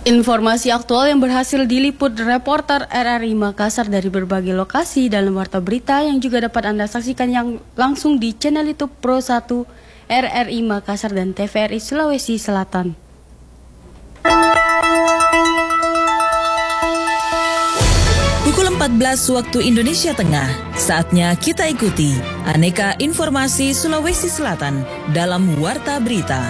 Informasi aktual yang berhasil diliput reporter RRI Makassar dari berbagai lokasi dalam warta berita yang juga dapat Anda saksikan yang langsung di channel YouTube Pro 1 RRI Makassar dan TVRI Sulawesi Selatan. Pukul 14 waktu Indonesia Tengah, saatnya kita ikuti aneka informasi Sulawesi Selatan dalam Warta Berita.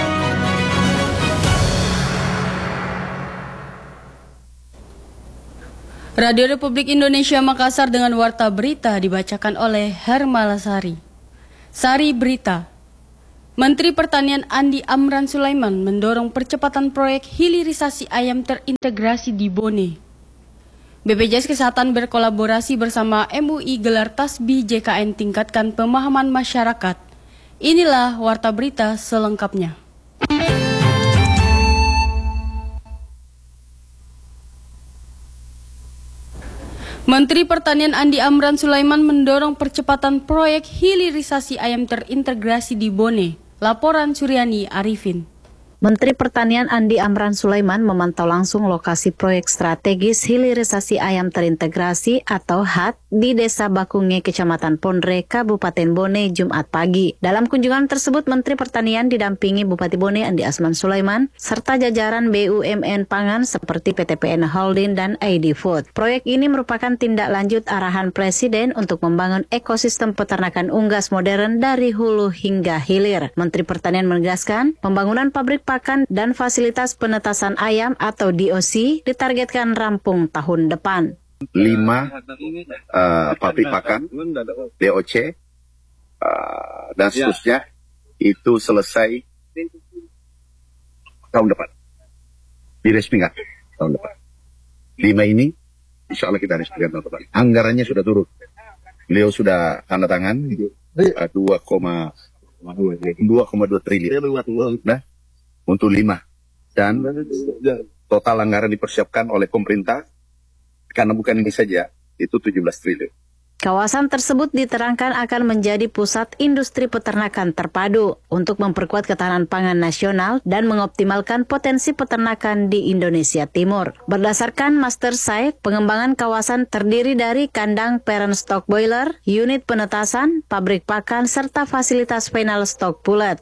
Radio Republik Indonesia Makassar dengan Warta Berita dibacakan oleh Hermalasari. Sari Berita. Menteri Pertanian Andi Amran Sulaiman mendorong percepatan proyek hilirisasi ayam terintegrasi di Bone. BPJS Kesehatan berkolaborasi bersama MUI gelar Tasbih JKN tingkatkan pemahaman masyarakat. Inilah Warta Berita selengkapnya. Menteri Pertanian Andi Amran Sulaiman mendorong percepatan proyek hilirisasi ayam terintegrasi di Bone. Laporan Suryani Arifin. Menteri Pertanian Andi Amran Sulaiman memantau langsung lokasi proyek strategis hilirisasi ayam terintegrasi atau HAT di Desa Bakunge, Kecamatan Pondre, Kabupaten Bone, Jumat pagi. Dalam kunjungan tersebut, Menteri Pertanian didampingi Bupati Bone Andi Asman Sulaiman serta jajaran BUMN pangan seperti PTPN Holding dan ID Food. Proyek ini merupakan tindak lanjut arahan Presiden untuk membangun ekosistem peternakan unggas modern dari hulu hingga hilir. Menteri Pertanian menegaskan, pembangunan pabrik pakan dan fasilitas penetasan ayam atau DOC ditargetkan rampung tahun depan. 5 pabrik pakan, DOC, dan seterusnya itu selesai tahun depan. Diresmikan tahun depan. 5 ini insya Allah kita resmikan tahun depan. Anggarannya sudah turun. Beliau sudah tanda tangan 2,2 triliun. Nah, untuk 5 dan total anggaran dipersiapkan oleh pemerintah karena bukan ini saja itu 17 triliun. Kawasan tersebut diterangkan akan menjadi pusat industri peternakan terpadu untuk memperkuat ketahanan pangan nasional dan mengoptimalkan potensi peternakan di Indonesia Timur. Berdasarkan Master Site, pengembangan kawasan terdiri dari kandang parent stock boiler, unit penetasan, pabrik pakan, serta fasilitas final stock pullet.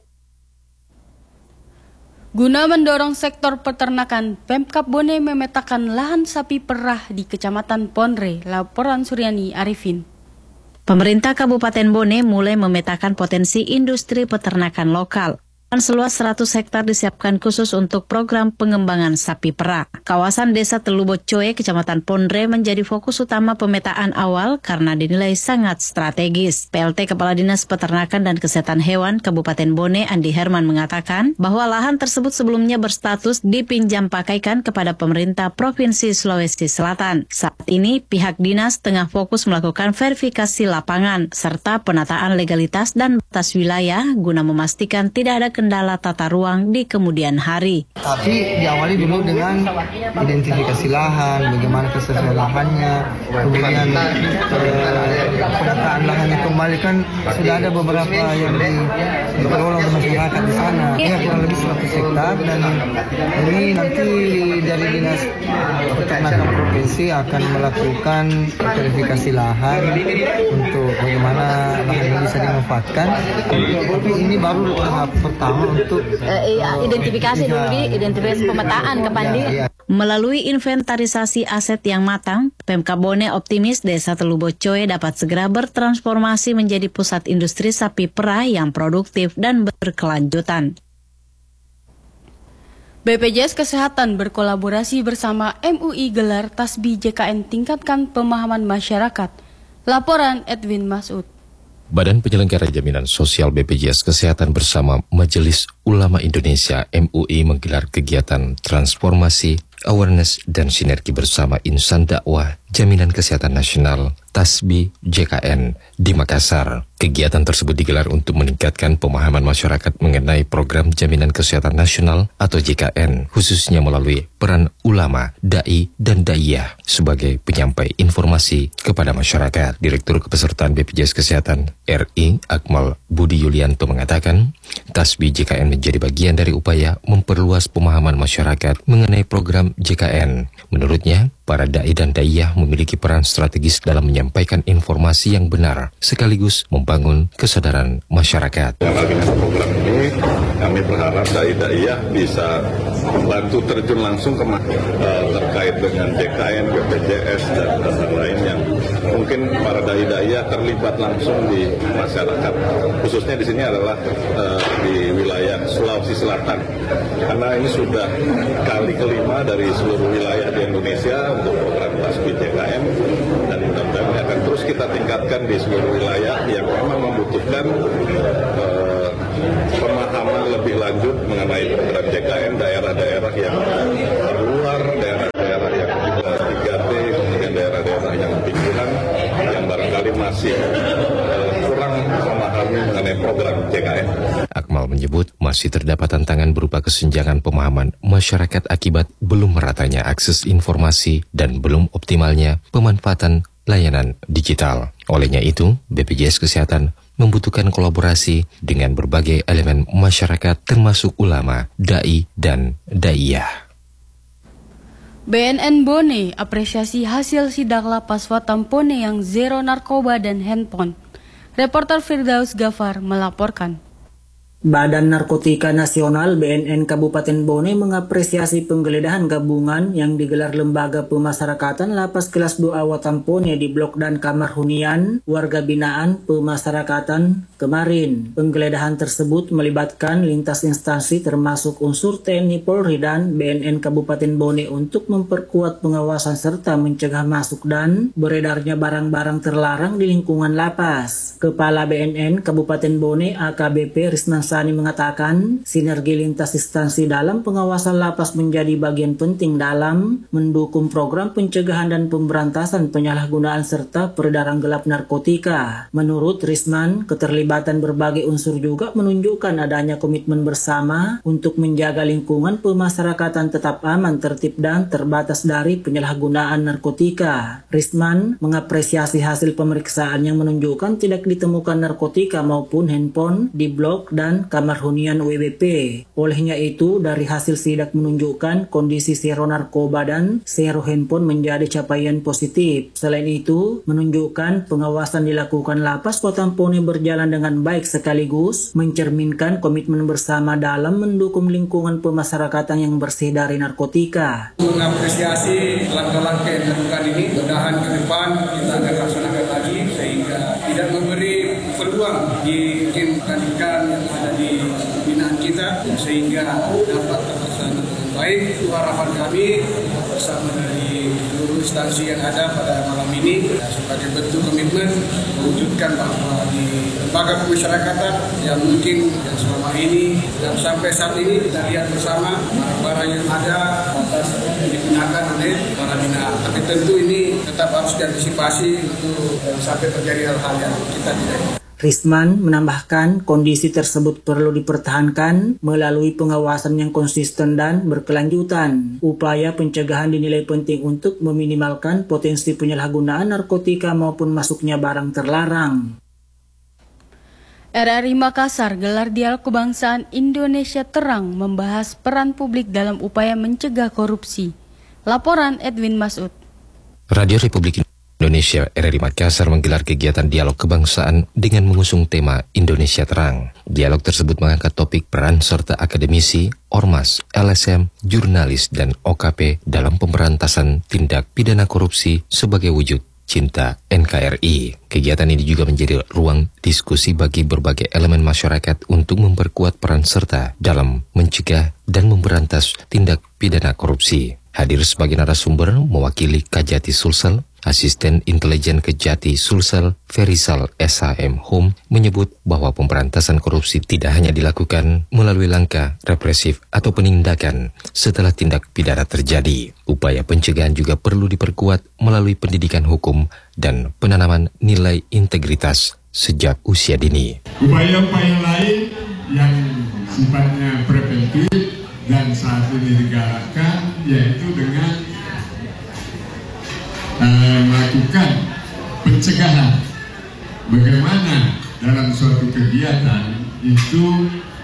Guna mendorong sektor peternakan, Pemkab Bone memetakan lahan sapi perah di Kecamatan Pondre. Laporan Suryani Arifin. Pemerintah Kabupaten Bone mulai memetakan potensi industri peternakan lokal. Seluas 100 hektar disiapkan khusus untuk program pengembangan sapi perah. Kawasan Desa Telubocoe, Kecamatan Pondre menjadi fokus utama pemetaan awal karena dinilai sangat strategis. PLT Kepala Dinas Peternakan dan Kesehatan Hewan Kabupaten Bone, Andi Herman, mengatakan bahwa lahan tersebut sebelumnya berstatus dipinjam pakaikan kepada pemerintah Provinsi Sulawesi Selatan. Saat ini, pihak dinas tengah fokus melakukan verifikasi lapangan serta penataan legalitas dan batas wilayah guna memastikan tidak ada kendala tata ruang di kemudian hari. Tapi diawali dulu dengan identifikasi lahan, bagaimana kesesuaian lahannya, kemudian penataan lahannya kembali kan sudah ada beberapa yang dikelola oleh masyarakat di sana. Ya kurang lebih 100 hektar dan ini nanti dari Dinas Peternakan Provinsi akan melakukan verifikasi lahan untuk bagaimana lahan ini bisa dimanfaatkan. Tapi ini baru tahap pertama untuk identifikasi pemetaan ke Pandi. Melalui inventarisasi aset yang matang, Pemkab Bone optimis Desa Telubocoe dapat segera bertransformasi menjadi pusat industri sapi perah yang produktif dan berkelanjutan. BPJS Kesehatan berkolaborasi bersama MUI gelar Tasbih JKN tingkatkan pemahaman masyarakat. Laporan Edwin Masud. Badan Penyelenggara Jaminan Sosial BPJS Kesehatan bersama Majelis Ulama Indonesia MUI menggelar kegiatan transformasi, awareness, dan sinergi bersama insan dakwah Jaminan Kesehatan Nasional TASBI JKN di Makassar. Kegiatan tersebut digelar untuk meningkatkan pemahaman masyarakat mengenai program Jaminan Kesehatan Nasional atau JKN, khususnya melalui peran ulama, dai, dan daiyah sebagai penyampai informasi kepada masyarakat. Direktur Kepesertaan BPJS Kesehatan RI Akmal Budi Yulianto mengatakan, TASBI JKN menjadi bagian dari upaya memperluas pemahaman masyarakat mengenai program JKN. Menurutnya, para dai dan daiyah memiliki peran strategis dalam menyampaikan informasi yang benar, sekaligus membangun kesadaran masyarakat. Dengan program ini, kami berharap dai-daiyah bisa membantu terjun langsung terkait dengan JKN, BPJS, dan hal lain yang mungkin para dai-daiyah terlibat langsung di masyarakat. Khususnya di sini adalah di wilayah Sulawesi Selatan, karena ini sudah kali kelima dari seluruh wilayah di Indonesia untuk program TASBI JKN, dan mudah-mudahan akan terus kita tingkatkan di seluruh wilayah yang memang membutuhkan pemahaman lebih lanjut mengenai program JKN, daerah-daerah yang terluar, daerah-daerah yang juga 3T, kemudian daerah-daerah yang pinggiran yang barangkali masih kurang memahami mengenai program JKN. Akmal menyebut masih terdapat tantangan berupa kesenjangan pemahaman masyarakat akibat belum meratanya akses informasi dan belum optimalnya pemanfaatan layanan digital. Olehnya itu, BPJS Kesehatan membutuhkan kolaborasi dengan berbagai elemen masyarakat termasuk ulama, dai, dan daiyah. BNN Bone apresiasi hasil sidak lapas Watampone yang zero narkoba dan handphone. Reporter Firdaus Gafar melaporkan. Badan Narkotika Nasional BNN Kabupaten Bone mengapresiasi penggeledahan gabungan yang digelar Lembaga Pemasyarakatan Lapas Kelas 2 Watampone di Blok dan Kamar Hunian Warga Binaan Pemasyarakatan kemarin. Penggeledahan tersebut melibatkan lintas instansi termasuk unsur TNI Polri dan BNN Kabupaten Bone untuk memperkuat pengawasan serta mencegah masuk dan beredarnya barang-barang terlarang di lingkungan lapas. Kepala BNN Kabupaten Bone AKBP Risman Sani mengatakan, sinergi lintas instansi dalam pengawasan lapas menjadi bagian penting dalam mendukung program pencegahan dan pemberantasan penyalahgunaan serta peredaran gelap narkotika. Menurut Risman, keterlibatan berbagai unsur juga menunjukkan adanya komitmen bersama untuk menjaga lingkungan pemasyarakatan tetap aman, tertib, dan terbatas dari penyalahgunaan narkotika. Risman mengapresiasi hasil pemeriksaan yang menunjukkan tidak ditemukan narkotika maupun handphone di blok dan kamar hunian WBP. Olehnya itu, dari hasil sidak menunjukkan kondisi zero narkoba dan zero handphone menjadi capaian positif. Selain itu, menunjukkan pengawasan dilakukan lapas Watampone berjalan dengan baik sekaligus mencerminkan komitmen bersama dalam mendukung lingkungan pemasyarakatan yang bersih dari narkotika. Mengapresiasi langkah-langkah yang dilakukan ini, mudah-mudahan ke depan kita akan laksanakan lagi sehingga tidak memberi peluang di kandikan yang ada di binaan kita sehingga dapat terlaksana dengan baik. Itu harapan kami bersama dari seluruh instansi yang ada pada malam ini sebagai bentuk komitmen mewujudkan bahwa di lembaga pemasyarakatan yang mungkin yang selama ini dan sampai saat ini kita lihat bersama barang-barang yang ada digunakan oleh para binaan. Tapi tentu ini tetap harus diantisipasi untuk sampai terjadi hal-hal yang kita tidak. Risman menambahkan kondisi tersebut perlu dipertahankan melalui pengawasan yang konsisten dan berkelanjutan. Upaya pencegahan dinilai penting untuk meminimalkan potensi penyalahgunaan narkotika maupun masuknya barang terlarang. RRI Makassar gelar dialog kebangsaan Indonesia Terang membahas peran publik dalam upaya mencegah korupsi. Laporan Edwin Masud. Radio Republik Indonesia RRI Makassar menggelar kegiatan dialog kebangsaan dengan mengusung tema Indonesia Terang. Dialog tersebut mengangkat topik peran serta akademisi, ormas, LSM, jurnalis, dan OKP dalam pemberantasan tindak pidana korupsi sebagai wujud cinta NKRI. Kegiatan ini juga menjadi ruang diskusi bagi berbagai elemen masyarakat untuk memperkuat peran serta dalam mencegah dan memberantas tindak pidana korupsi. Hadir sebagai narasumber mewakili Kajati Sulsel, Asisten Intelijen Kejati Sulsel, Ferisal SHM Home, menyebut bahwa pemberantasan korupsi tidak hanya dilakukan melalui langkah represif atau penindakan setelah tindak pidana terjadi. Upaya pencegahan juga perlu diperkuat melalui pendidikan hukum dan penanaman nilai integritas sejak usia dini. Upaya-upaya lain yang sifatnya preventif dan saat ini digalakkan yaitu dengan melakukan pencegahan. Bagaimana dalam suatu kegiatan itu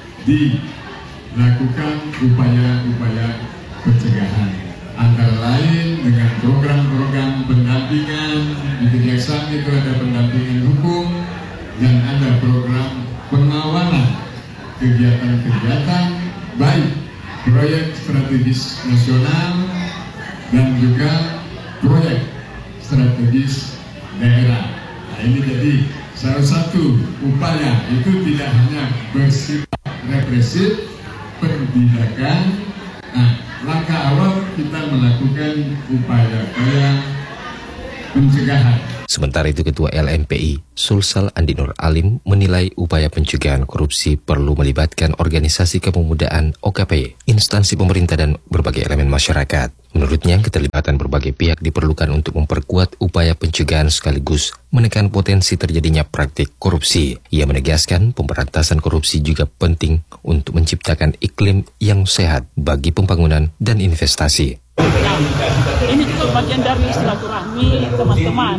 dilakukan upaya-upaya pencegahan, antara lain dengan program-program pendampingan. Di Kejaksaan itu ada pendampingan hukum dan ada program pengawalan kegiatan-kegiatan baik proyek strategis nasional dan juga proyek strategis daerah. Nah, ini jadi salah satu upaya itu tidak hanya bersifat represif, penindakan. Nah, langkah awal kita melakukan upaya-upaya pencegahan. Sementara itu Ketua LMPI, Sulsel Andi Nur Alim, menilai upaya pencegahan korupsi perlu melibatkan organisasi kepemudaan OKP, instansi pemerintah dan berbagai elemen masyarakat. Menurutnya, keterlibatan berbagai pihak diperlukan untuk memperkuat upaya pencegahan sekaligus menekan potensi terjadinya praktik korupsi. Ia menegaskan pemberantasan korupsi juga penting untuk menciptakan iklim yang sehat bagi pembangunan dan investasi. Ini juga bagian dari silaturahmi teman-teman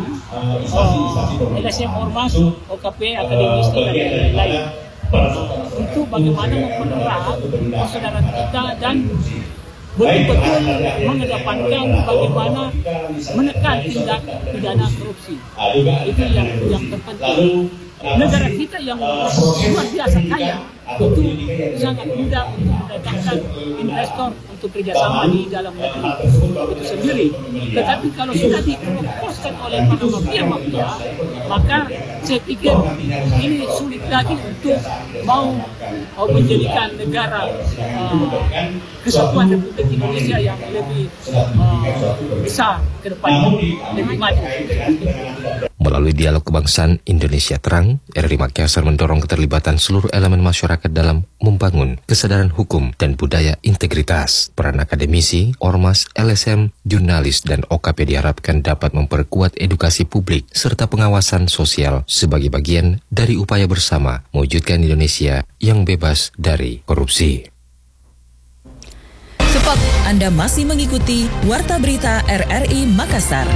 LSM Ormas, OKP, akademisi dan lain-lain untuk bagaimana mempererat saudara kita dan betul-betul mengedepankan bagaimana menekan tindak pidana korupsi. Itu yang terpenting. Negara kita yang luar biasa kaya itu sangat mudah untuk mendatangkan investor untuk kerjasama di dalam negeri itu sendiri. Tetapi kalau sudah dikeroposkan oleh para mafia-mafia, maka saya pikir ini sulit lagi untuk mau menjadikan negara kesatuan Republik Indonesia yang lebih besar ke depan, lebih maju. Melalui dialog kebangsaan Indonesia Terang, RRI Makassar mendorong keterlibatan seluruh elemen masyarakat dalam membangun kesadaran hukum dan budaya integritas. Peran akademisi, ormas, LSM, jurnalis, dan OKP diharapkan dapat memperkuat edukasi publik serta pengawasan sosial sebagai bagian dari upaya bersama mewujudkan Indonesia yang bebas dari korupsi. Anda masih mengikuti Warta Berita RRI Makassar.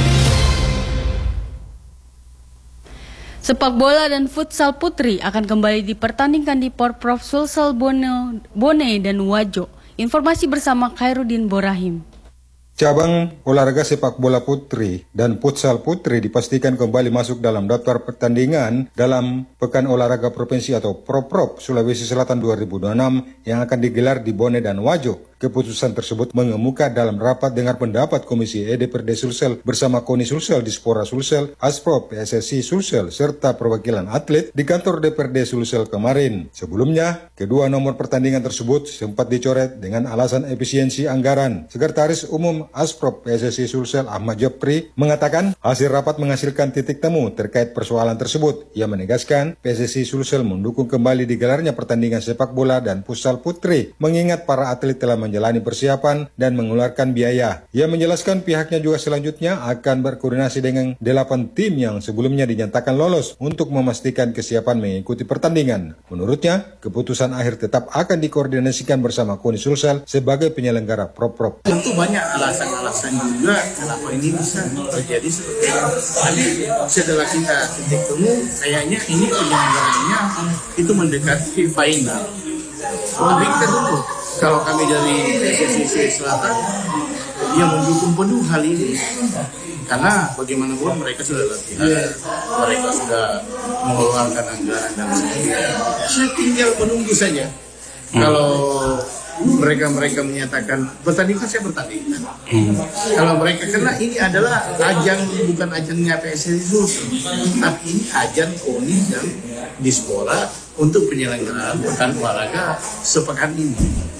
Sepak bola dan futsal putri akan kembali dipertandingkan di Porprov Sulsel Bone dan Wajo. Informasi bersama Khairuddin Borahim. Cabang olahraga sepak bola putri dan futsal putri dipastikan kembali masuk dalam daftar pertandingan dalam Pekan Olahraga Provinsi atau Porprov Sulawesi Selatan 2026 yang akan digelar di Bone dan Wajo. Keputusan tersebut mengemuka dalam rapat dengar pendapat Komisi DPRD Sulsel bersama KONI Sulsel, Dispora Sulsel, Asprop, PSSI Sulsel, serta perwakilan atlet di kantor DPRD Sulsel kemarin. Sebelumnya, kedua nomor pertandingan tersebut sempat dicoret dengan alasan efisiensi anggaran. Sekretaris Umum Asprop PSSI Sulsel Ahmad Jopri mengatakan hasil rapat menghasilkan titik temu terkait persoalan tersebut. Ia menegaskan PSSI Sulsel mendukung kembali digelarnya pertandingan sepak bola dan futsal putri, mengingat para atlet telah menjalani persiapan dan mengeluarkan biaya. Ia menjelaskan pihaknya juga selanjutnya akan berkoordinasi dengan 8 tim yang sebelumnya dinyatakan lolos untuk memastikan kesiapan mengikuti pertandingan. Menurutnya, keputusan akhir tetap akan dikoordinasikan bersama KONI Sulsel sebagai penyelenggara Porprov. Tentu banyak alasan-alasan juga kenapa ini bisa terjadi seperti ini. Tapi setelah kita titik temu, kayaknya ini penyelenggaranya itu mendekati final. Tapi kita tunggu. Kalau kami dari PSSI Selatan yang mendukung penuh hal ini, karena bagaimanapun mereka sudah latihan, mereka sudah mengeluarkan anggaran dan sebagainya. Saya tinggal menunggu saja. Kalau mereka menyatakan bertandingan, saya bertandingan. Kalau mereka, karena ini adalah ajang, bukan ajangnya PSSI Sulsel, tapi ini ajang KONI dan Dispora untuk penyelenggaraan pekan olahraga sepekan ini.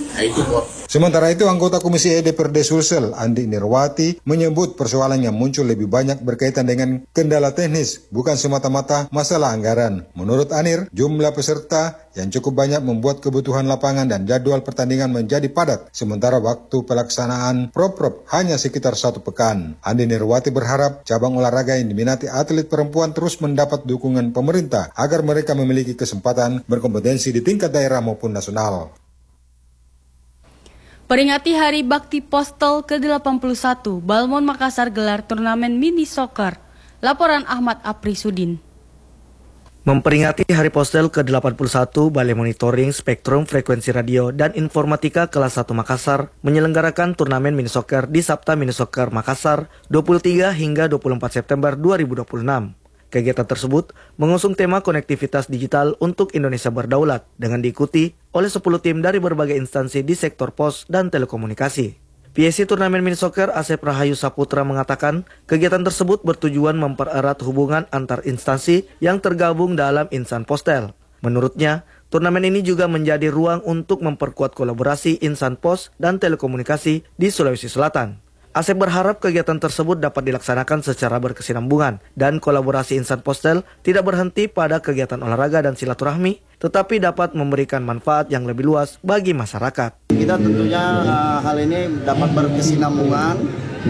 Nah, itu kok. Sementara itu, anggota Komisi E DPRD Sulsel, Andi Nirwati, menyebut persoalan yang muncul lebih banyak berkaitan dengan kendala teknis, bukan semata-mata masalah anggaran. Menurut Anir, jumlah peserta yang cukup banyak membuat kebutuhan lapangan dan jadwal pertandingan menjadi padat, sementara waktu pelaksanaan Proprop hanya sekitar 1 pekan. Andi Nirwati berharap cabang olahraga yang diminati atlet perempuan terus mendapat dukungan pemerintah agar mereka memiliki kesempatan berkompetensi di tingkat daerah maupun nasional. Peringati Hari Bakti Postal ke-81, Balmon Makassar gelar turnamen mini soccer. Laporan Ahmad Aprisudin. Memperingati Hari Postal ke-81, Balai Monitoring Spektrum Frekuensi Radio dan Informatika kelas 1 Makassar menyelenggarakan turnamen mini soccer di Sabta Mini Soccer Makassar 23 hingga 24 September 2026. Kegiatan tersebut mengusung tema konektivitas digital untuk Indonesia berdaulat dengan diikuti oleh 10 tim dari berbagai instansi di sektor pos dan telekomunikasi. PSC Turnamen Mini Soccer Asep Rahayu Saputra mengatakan kegiatan tersebut bertujuan mempererat hubungan antar instansi yang tergabung dalam insan postel. Menurutnya, turnamen ini juga menjadi ruang untuk memperkuat kolaborasi insan pos dan telekomunikasi di Sulawesi Selatan. Asep berharap kegiatan tersebut dapat dilaksanakan secara berkesinambungan dan kolaborasi insan postel tidak berhenti pada kegiatan olahraga dan silaturahmi, tetapi dapat memberikan manfaat yang lebih luas bagi masyarakat. Kita tentunya hal ini dapat berkesinambungan